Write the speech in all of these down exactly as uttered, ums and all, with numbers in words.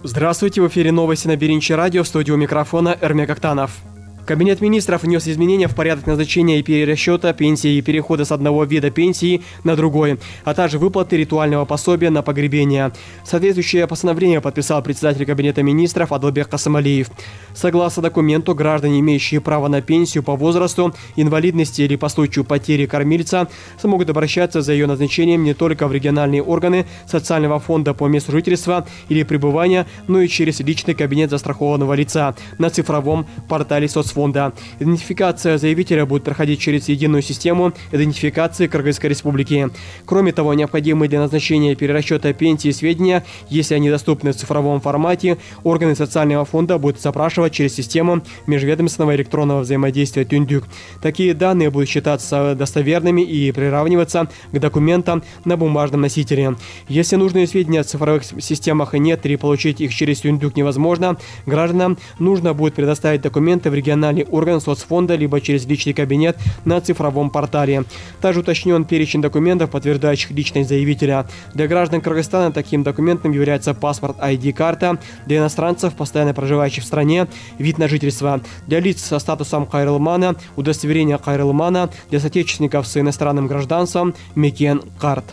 Здравствуйте, в эфире новости на Беринче радио, в студии у микрофона Эрмек Актанов. Кабинет министров внес изменения в порядок назначения и перерасчета пенсии и перехода с одного вида пенсии на другой, а также выплаты ритуального пособия на погребение. Соответствующее постановление подписал председатель Кабинета министров Адылбек Касымалиев. Согласно документу, граждане, имеющие право на пенсию по возрасту, инвалидности или по случаю потери кормильца, смогут обращаться за ее назначением не только в региональные органы социального фонда по месту жительства или пребывания, но и через личный кабинет застрахованного лица на цифровом портале соцфонда. Идентификация заявителя будет проходить через единую систему идентификации Кыргызской Республики. Кроме того, необходимые для назначения перерасчета пенсии сведения, если они доступны в цифровом формате, органы социального фонда будут запрашивать через систему межведомственного электронного взаимодействия Түндүк. Такие данные будут считаться достоверными и приравниваться к документам на бумажном носителе. Если нужные сведения в цифровых системах нет или получить их через Түндүк невозможно, гражданам нужно будет предоставить документы в региональный орган соцфонда либо через личный кабинет на цифровом портале. Также уточнен перечень документов, подтверждающих личность заявителя. Для граждан Кыргызстана таким документом является паспорт ай ди-карта, для иностранцев, постоянно проживающих в стране, вид на жительство. Для лиц со статусом кайрылмана, удостоверение кайрылмана, для соотечественников с иностранным гражданством, мекен-карт.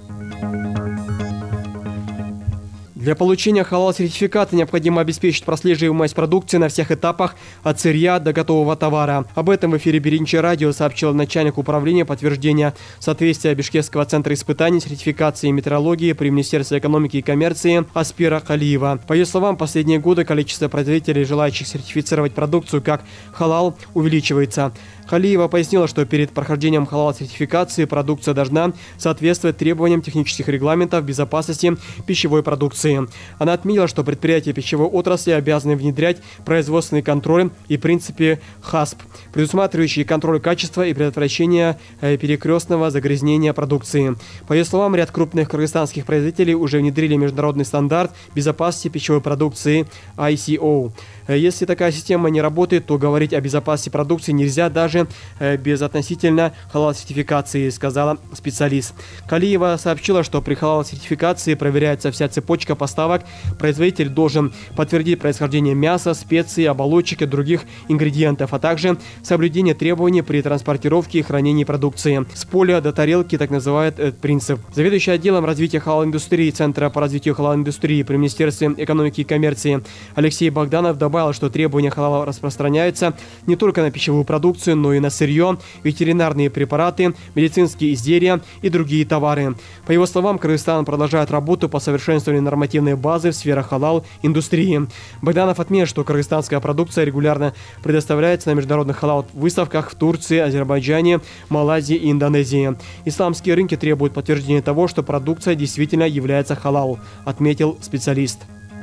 Для получения халал-сертификата необходимо обеспечить прослеживаемость продукции на всех этапах от сырья до готового товара. Об этом в эфире Беринче радио сообщил начальник управления подтверждения соответствия Бишкекского центра испытаний, сертификации и метрологии при Министерстве экономики и коммерции Аспира Калиева. По ее словам, в последние годы количество производителей, желающих сертифицировать продукцию как халал, увеличивается. Калиева пояснила, что перед прохождением халал-сертификации продукция должна соответствовать требованиям технических регламентов безопасности пищевой продукции. Она отметила, что предприятия пищевой отрасли обязаны внедрять производственный контроль и принципы хасп, предусматривающие контроль качества и предотвращение перекрестного загрязнения продукции. По ее словам, ряд крупных кыргызстанских производителей уже внедрили международный стандарт безопасности пищевой продукции ай си о. Если такая система не работает, то говорить о безопасности продукции нельзя даже без относительно халал-сертификации, сказала специалист. Калиева сообщила, что при халал-сертификации проверяется вся цепочка поставок. Производитель должен подтвердить происхождение мяса, специй, оболочек и других ингредиентов, а также соблюдение требований при транспортировке и хранении продукции. С поля до тарелки, так называют этот принцип. Заведующий отделом развития халал-индустрии Центра по развитию халал-индустрии при Министерстве экономики и коммерции Алексей Богданов добавил, что требования халала распространяются не только на пищевую продукцию, но и на сырье, ветеринарные препараты, медицинские изделия и другие товары. По его словам, Кыргызстан продолжает работу по совершенствованию нормативной базы в сфере халал-индустрии. Богданов отметил, что кыргызстанская продукция регулярно предоставляется на международных халал-выставках в Турции, Азербайджане, Малайзии и Индонезии. Исламские рынки требуют подтверждения того, что продукция действительно является халал, отметил специалист.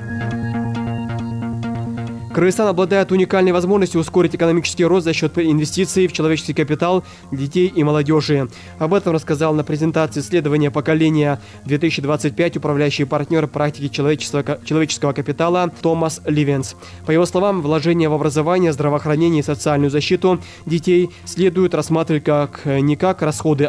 Кыргызстан обладает уникальной возможностью ускорить экономический рост за счет инвестиций в человеческий капитал детей и молодежи. Об этом рассказал на презентации исследования поколения две тысячи двадцать пять управляющий партнер практики человеческого капитала Томас Ливенс. По его словам, вложения в образование, здравоохранение и социальную защиту детей следует рассматривать как не как расходы